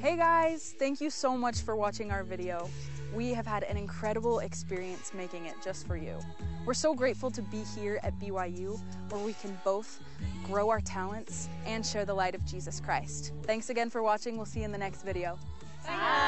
Hey guys, thank you so much for watching our video. We have had an incredible experience making it just for you. We're so grateful to be here at BYU, where we can both grow our talents and share the light of Jesus Christ. Thanks again for watching. We'll see you in the next video. Bye.